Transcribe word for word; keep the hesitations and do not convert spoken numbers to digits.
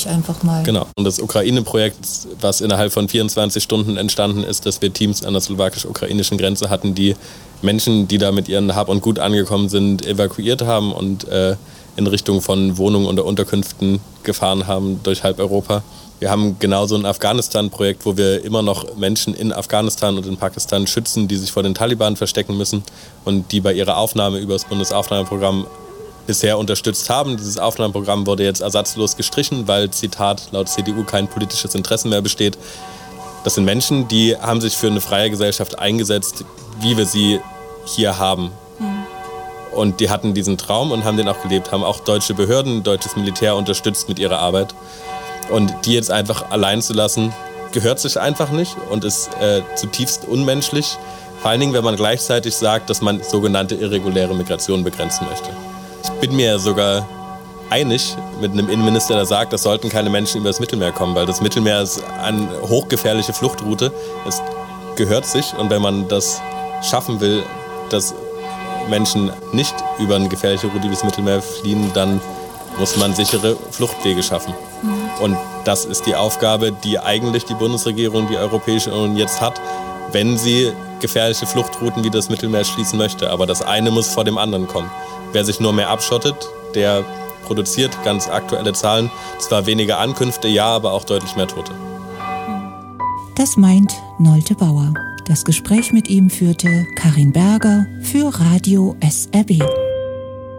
ich einfach mal. Genau. Und das Ukraine-Projekt, was innerhalb von vierundzwanzig Stunden entstanden ist, dass wir Teams an der slowakisch-ukrainischen Grenze hatten, die Menschen, die da mit ihren Hab und Gut angekommen sind, evakuiert haben und äh, in Richtung von Wohnungen oder Unterkünften gefahren haben durch halb Europa. Wir haben genauso ein Afghanistan-Projekt, wo wir immer noch Menschen in Afghanistan und in Pakistan schützen, die sich vor den Taliban verstecken müssen und die bei ihrer Aufnahme über das Bundesaufnahmeprogramm bisher unterstützt haben. Dieses Aufnahmeprogramm wurde jetzt ersatzlos gestrichen, weil, Zitat, laut C D U kein politisches Interesse mehr besteht. Das sind Menschen, die haben sich für eine freie Gesellschaft eingesetzt, wie wir sie hier haben. Mhm. Und die hatten diesen Traum und haben den auch gelebt, haben auch deutsche Behörden, deutsches Militär unterstützt mit ihrer Arbeit. Und die jetzt einfach allein zu lassen, gehört sich einfach nicht und ist äh, zutiefst unmenschlich. Vor allen Dingen, wenn man gleichzeitig sagt, dass man sogenannte irreguläre Migration begrenzen möchte. Ich bin mir sogar einig mit einem Innenminister, der sagt, es sollten keine Menschen über das Mittelmeer kommen, weil das Mittelmeer ist eine hochgefährliche Fluchtroute. Es gehört sich und wenn man das schaffen will, dass Menschen nicht über eine gefährliche Route wie das Mittelmeer fliehen, dann muss man sichere Fluchtwege schaffen. Mhm. Und das ist die Aufgabe, die eigentlich die Bundesregierung, die Europäische Union jetzt hat, wenn sie gefährliche Fluchtrouten wie das Mittelmeer schließen möchte. Aber das eine muss vor dem anderen kommen. Wer sich nur mehr abschottet, der produziert ganz aktuelle Zahlen. Zwar weniger Ankünfte, ja, aber auch deutlich mehr Tote. Das meint Nolte Bauer. Das Gespräch mit ihm führte Karin Berger für Radio S R B.